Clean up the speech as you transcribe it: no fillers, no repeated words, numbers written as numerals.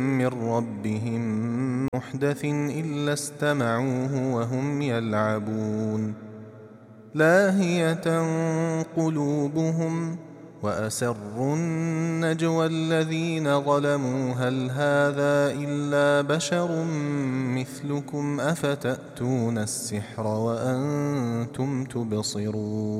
من ربهم محدث إلا استمعوه وهم يلعبون لاهية قلوبهم وأسروا النجوى الذين ظلموا هل هذا إلا بشر مثلكم أفتأتون السحر وأنتم تبصرون